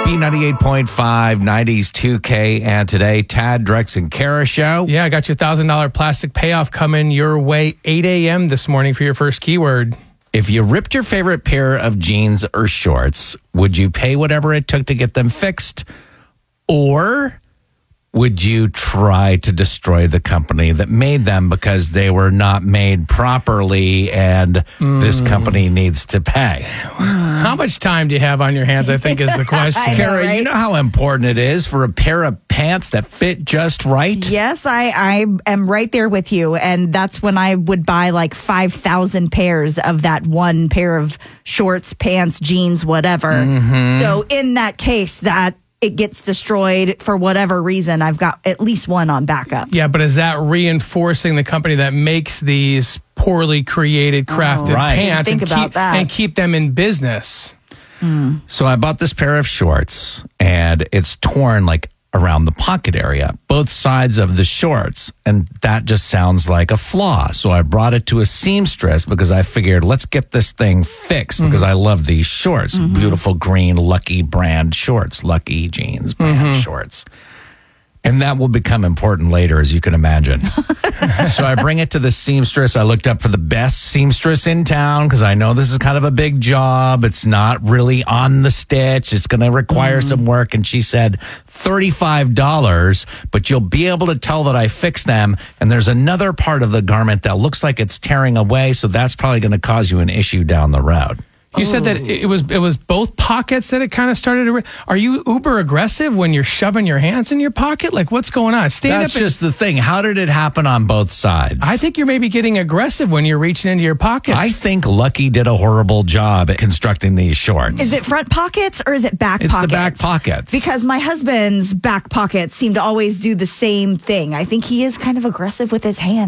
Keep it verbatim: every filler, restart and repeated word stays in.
B ninety-eight point five, nineties two K, and today, Tad, Drex, and Kara show. Yeah, I got your one thousand dollars plastic payoff coming your way eight a.m. this morning for your first keyword. If you ripped your favorite pair of jeans or shorts, would you pay whatever it took to get them fixed? Or would you try to destroy the company that made them because they were not made properly and mm. this company needs to pay? How much time do you have on your hands, I think, is the question. I know, Kara, right? you know how important it is for a pair of pants that fit just right? Yes, I, I am right there with you. And that's when I would buy like five thousand pairs of that one pair of shorts, pants, jeans, whatever. Mm-hmm. So in that case, that it gets destroyed for whatever reason, I've got at least one on backup. Yeah, but is that reinforcing the company that makes these poorly created, crafted Oh, right. pants Think and, about keep, that. and keep them in business? Mm. So I bought this pair of shorts, and it's torn like around the pocket area, both sides of the shorts, and that just sounds like a flaw. So I brought it to a seamstress because I figured, let's get this thing fixed mm-hmm. because I love these shorts. Mm-hmm. Beautiful green Lucky brand shorts, Lucky Jeans brand mm-hmm. shorts. And that will become important later, as you can imagine. So I bring it to the seamstress. I looked up for the best seamstress in town because I know this is kind of a big job. It's not really on the stitch. It's going to require mm. some work. And she said thirty-five dollars, but you'll be able to tell that I fixed them. And there's another part of the garment that looks like it's tearing away. So that's probably going to cause you an issue down the road. You said that it was it was both pockets that it kind of started to... Re- Are you uber aggressive when you're shoving your hands in your pocket? Like, what's going on? Stand That's up and, just the thing. How did it happen on both sides? I think you're maybe getting aggressive when you're reaching into your pockets. I think Lucky did a horrible job at constructing these shorts. Is it front pockets or is it back it's pockets? It's the back pockets. Because my husband's back pockets seem to always do the same thing. I think he is kind of aggressive with his hands.